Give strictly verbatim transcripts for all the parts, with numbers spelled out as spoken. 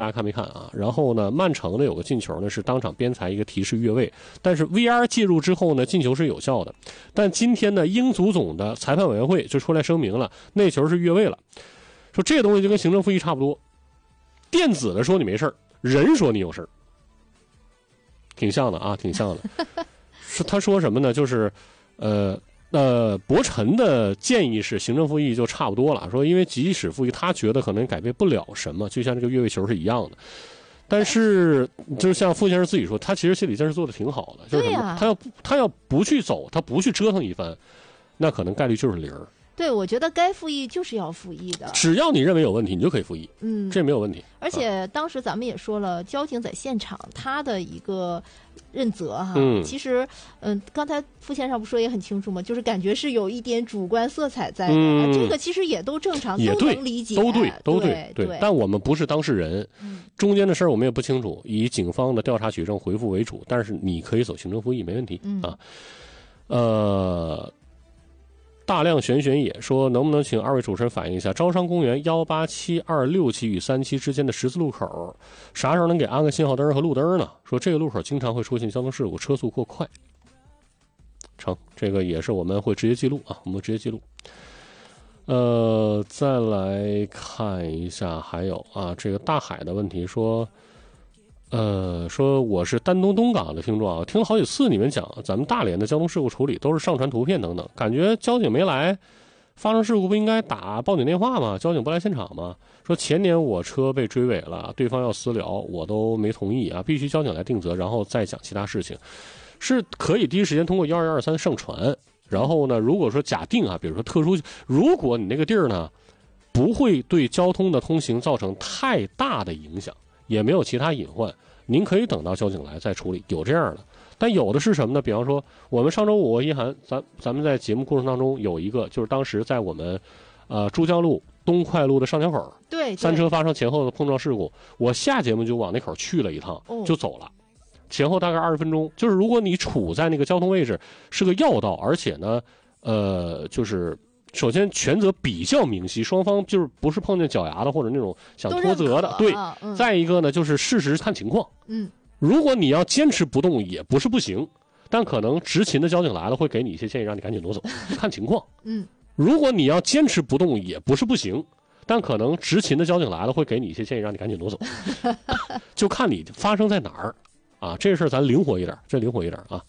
家看没看啊？然后呢，曼城呢有个进球呢是当场边裁一个提示越位，但是 V R 介入之后呢，进球是有效的。但今天呢，英足总的裁判委员会就出来声明了，那球是越位了，说这个东西就跟行政复议差不多，电子的说你没事儿，人说你有事儿，挺像的啊，挺像的。是他说什么呢？就是呃。呃，伯辰的建议是行政复议就差不多了，说因为即使复议，他觉得可能改变不了什么，就像这个越位球是一样的。但是，就是像傅先生自己说，他其实心理建设做的挺好的，就是什么，他要他要不去走，他不去折腾一番，那可能概率就是零。 对，我觉得该复议就是要复议的， 只要你认为有问题，你就可以复议，嗯，这没有问题。 而且当时咱们也说了，交警在现场他的一个认责哈， 嗯， 其实嗯，刚才傅先生不说也很清楚嘛，就是感觉是有一点主观色彩在的， 嗯， 这个其实也都正常， 也都能理解， 都对，都对， 对， 对。 但我们不是当事人， 嗯， 中间的事儿我们也不清楚，以警方的调查取证回复为主，但是你可以走行政复议，没问题， 嗯啊，呃。大量玄玄也说，能不能请二位主持人反映一下招商公园幺八七二六期与三期之间的十字路口，啥时候能给安个信号灯和路灯呢？说这个路口经常会出现交通事故，车速过快。成，这个也是我们会直接记录啊，我们直接记录。呃，再来看一下，还有啊，这个大海的问题说。呃，说我是丹东东港的听众啊，听了好几次你们讲咱们大连的交通事故处理都是上传图片等等，感觉交警没来，发生事故不应该打报警电话吗？交警不来现场吗？说前年我车被追尾了，对方要私聊，我都没同意啊，必须交警来定责，然后再讲其他事情，是可以第一时间通过一二一二三上传。然后呢，如果说假定啊，比如说特殊，如果你那个地儿呢，不会对交通的通行造成太大的影响。也没有其他隐患，您可以等到交警来再处理，有这样的。但有的是什么呢？比方说，我们上周五一涵，咱咱们在节目过程当中有一个，就是当时在我们，呃，珠江路东快路的上桥口， 对， 三车发生前后的碰撞事故，我下节目就往那口去了一趟， 哦、 就走了，前后大概二十分钟。就是如果你处在那个交通位置是个要道，而且呢，呃，就是。首先权责比较明晰，双方就是不是碰见脚丫子或者那种想脱责的，对、 嗯。 再一个呢，就是事实看情况。 嗯， 如果你要坚持不动，也不是不行，但可能执勤的交警来了，会给你一些建议，让你赶紧挪走，看情况。 嗯， 如果你要坚持不动，也不是不行，但可能执勤的交警来了，会给你一些建议，让你赶紧挪走，就看你发生在哪儿啊。这事儿咱灵活一点，这灵活一点啊。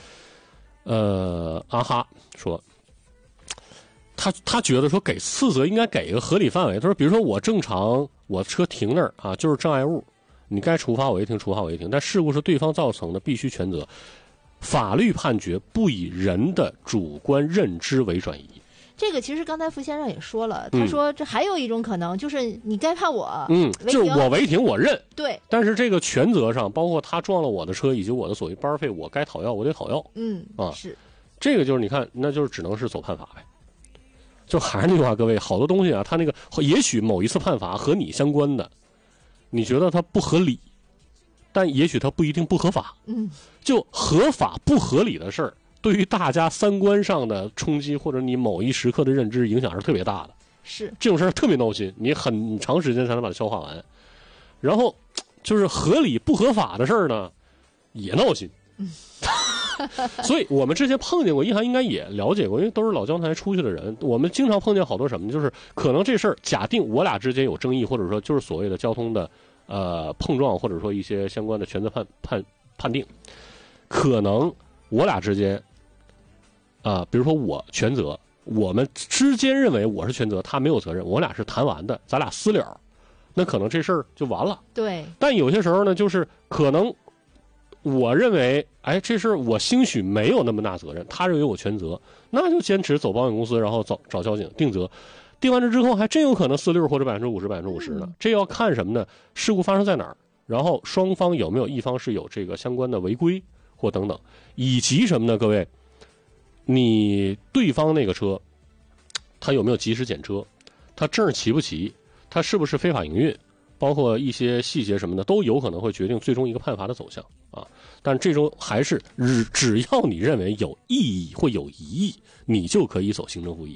呃，阿哈说。他他觉得说给次责应该给一个合理范围。他说，比如说我正常我车停那儿啊，就是障碍物，你该处罚我一停，处罚我一停。但事故是对方造成的，必须全责。法律判决不以人的主观认知为转移。 这个其实刚才傅先生也说了，他说这还有一种可能，就是你该判我， 嗯，就是我违停我认， 对。 但是这个全责上，包括他撞了我的车以及我的所谓班费，我该讨要我得讨要。 嗯啊， 是。 这个就是你看，那就是只能是走判罚呗。就还是那句话，各位，好多东西啊，他那个也许某一次判罚和你相关的，你觉得它不合理，但也许它不一定不合法。 嗯， 就合法不合理的事儿，对于大家三观上的冲击或者你某一时刻的认知影响是特别大的。 是这种事儿特别闹心，你很长时间才能把它消化完。然后就是合理不合法的事儿呢，也闹心。 嗯。 所以我们之前碰见过，一涵应该也了解过，因为都是老江台出去的人，我们经常碰见好多什么，就是可能这事儿假定我俩之间有争议，或者说就是所谓的交通的呃碰撞，或者说一些相关的权责判判判定，可能我俩之间啊、呃，比如说我全责，我们之间认为我是全责，他没有责任，我俩是谈完的，咱俩私了，那可能这事儿就完了。 对。 但有些时候呢，就是可能。我认为，哎，这事我兴许没有那么大责任，他认为我全责，那就坚持走保险公司，然后找找交警定责，定完这之后还真有可能四六或者百分之五十、百分之五十呢。这要看什么呢？事故发生在哪儿，然后双方有没有一方是有这个相关的违规或等等，以及什么呢？各位，你对方那个车，他有没有及时检车？他证齐不齐？他是不是非法营运？包括一些细节什么的，都有可能会决定最终一个判罚的走向啊。但这种还是只只要你认为有异议或有疑义，你就可以走行政复议。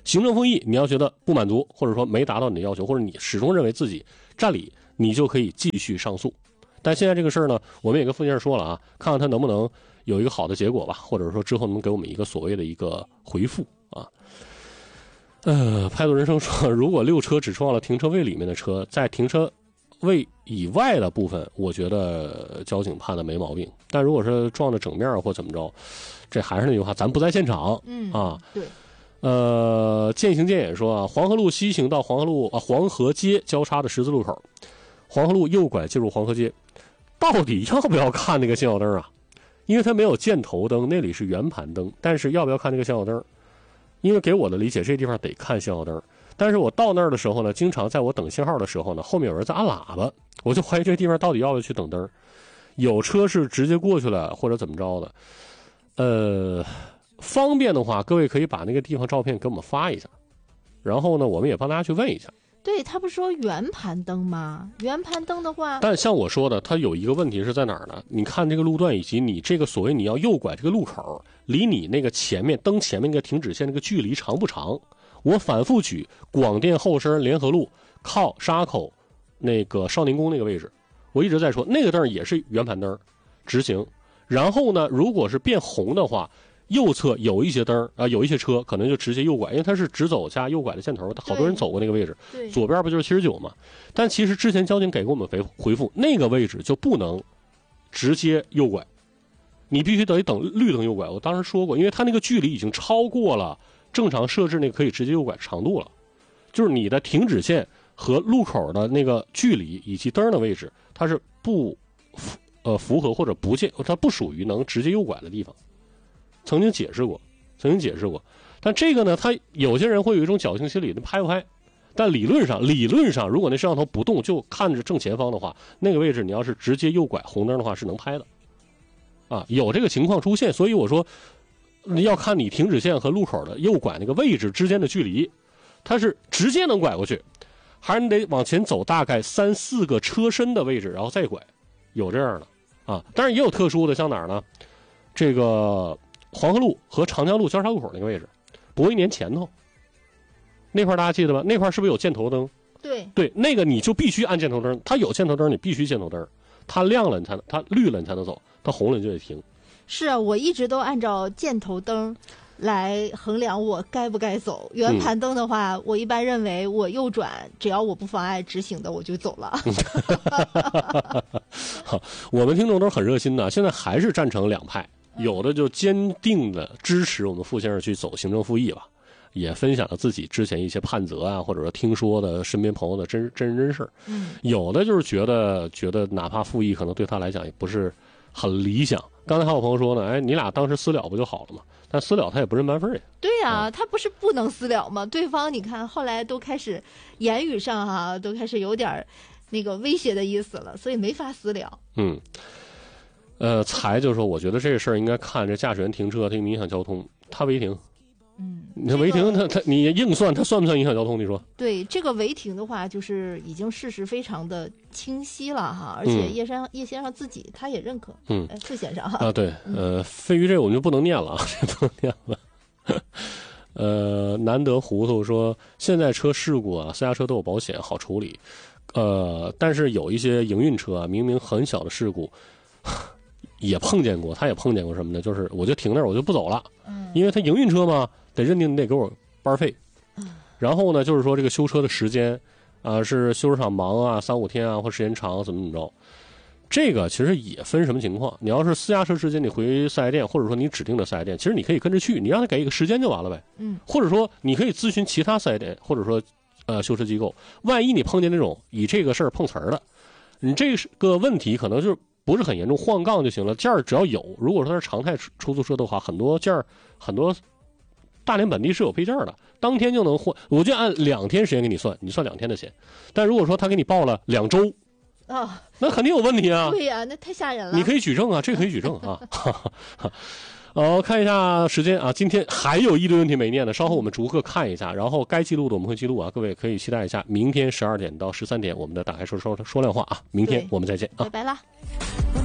行政复议你要觉得不满足，或者说没达到你的要求，或者你始终认为自己占理，你就可以继续上诉。但现在这个事儿呢，我们也跟傅先生说了啊，看看他能不能有一个好的结果吧，或者说之后能给我们一个所谓的一个回复啊。呃，派度人生说，如果六车只撞了停车位里面的车，在停车位以外的部分，我觉得交警判的没毛病。但如果是撞的整面或怎么着，这还是那句话，咱不在现场， 嗯啊， 对。 呃，渐行渐远说啊，黄河路西行到黄河路啊黄河街交叉的十字路口，黄河路右拐进入黄河街，到底要不要看那个信号灯啊？因为它没有箭头灯，那里是圆盘灯，但是要不要看那个信号灯？因为给我的理解，这地方得看信号灯。但是我到那儿的时候呢，经常在我等信号的时候呢，后面有人在按喇叭，我就怀疑这地方到底要不要去等灯。有车是直接过去了，或者怎么着的。呃，方便的话，各位可以把那个地方照片给我们发一下，然后呢，我们也帮大家去问一下。 对，他不是说圆盘灯吗？圆盘灯的话， 但像我说的，它有一个问题是在哪儿呢？你看这个路段以及你这个所谓你要右拐这个路口，离你那个前面灯前面那个停止线那个距离长不长？我反复举广电后身联合路靠沙口那个少年宫那个位置，我一直在说那个灯也是圆盘灯直行。然后呢，如果是变红的话，右侧有一些灯啊、呃，有一些车可能就直接右拐，因为它是直走加右拐的箭头，好多人走过那个位置。左边不就是七十九吗？但其实之前交警给过我们回回复，那个位置就不能直接右拐，你必须得等绿灯右拐。我当时说过，因为它那个距离已经超过了正常设置那个可以直接右拐长度了，就是你的停止线和路口的那个距离以及灯的位置，它是不呃符合或者不见，它不属于能直接右拐的地方。曾经解释过，曾经解释过，但这个呢，他有些人会有一种侥幸心理，那拍不拍？但理论上，理论上，如果那摄像头不动，就看着正前方的话，那个位置你要是直接右拐红灯的话，是能拍的，啊，有这个情况出现。所以我说，要看你停止线和路口的右拐那个位置之间的距离，它是直接能拐过去，还是你得往前走大概三四个车身的位置，然后再拐，有这样的啊。当然也有特殊的，像哪儿呢？这个黄河路和长江路交叉路口那个位置，博一年前头那块，大家记得吧？那块是不是有箭头灯？ 对对，那个你就必须按箭头灯，它有箭头灯，你必须箭头灯，它亮了你才能，它绿了你才能走，它红了你就得停。 是啊，我一直都按照箭头灯来衡量我该不该走。圆盘灯的话，嗯、我一般认为我右转，只要我不妨碍直行的，我就走了。 好，我们听众都是很热心的，现在还是赞成两派。有的就坚定的支持我们傅先生去走行政复议吧，也分享了自己之前一些判责啊，或者说听说的身边朋友的真真人真事。嗯，有的就是觉得觉得哪怕复议可能对他来讲也不是很理想。刚才还有朋友说呢，哎，你俩当时私了不就好了吗？但私了他也不认班分呀。 对呀、啊，他不是不能私了吗？对方你看后来都开始言语上哈、啊，都开始有点那个威胁的意思了，所以没法私了。 嗯。呃，才就说，我觉得这个事儿应该看这驾驶员停车，它影响交通，他违停， 嗯， 你看违停，他他你硬算，他算不算影响交通？你说？ 对，这个违停的话，就是已经事实非常的清晰了哈，而且叶先、嗯、叶先生自己他也认可，嗯，傅先生哈啊，对，呃，飞鱼这个我们就不能念了啊，这不能念了。呃，难得糊涂说，现在车事故啊，私家车都有保险，好处理，呃，但是有一些营运车啊，明明很小的事故。也碰见过，他也碰见过什么呢？就是我就停那儿，我就不走了，嗯，因为他营运车嘛，得认定你得给我班费，嗯，然后呢，就是说这个修车的时间，啊、呃，是修车厂忙啊，三五天啊，或时间长，怎么怎么着，这个其实也分什么情况。你要是私家车时间，你回四 S 店，或者说你指定的四 S 店，其实你可以跟着去，你让他给一个时间就完了呗，嗯，或者说你可以咨询其他四 S 店，或者说呃修车机构，万一你碰见那种以这个事儿碰瓷儿的，你这个问题可能就是。不是很严重，换杠就行了。件儿只要有，如果说它是常态出租车的话，很多件儿，很多大连本地是有配件的，当天就能换。我就按两天时间给你算，你算两天的钱。但如果说他给你报了两周， 啊、哦， 那肯定有问题啊。 对呀、啊，那太吓人了。 你可以举证啊，这个可以举证啊。哦，看一下时间啊，今天还有一堆问题没念呢，稍后我们逐个看一下，然后该记录的我们会记录啊，各位可以期待一下，明天十二点到十三点我们的打开说说说亮话啊，明天我们再见啊， 拜拜啦。